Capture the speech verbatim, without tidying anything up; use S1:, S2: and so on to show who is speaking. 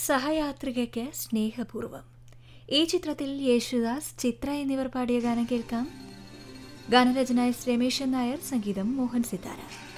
S1: സഹയാത്രികയ്ക്ക് സ്നേഹപൂർവം. ഈ ചിത്രത്തിൽ യേശുദാസ്, ചിത്ര എന്നിവർ പാടിയ ഗാനം കേൾക്കാം. ഗാനരചന എസ് രമേശൻ നായർ, സംഗീതം മോഹൻ സിതാര.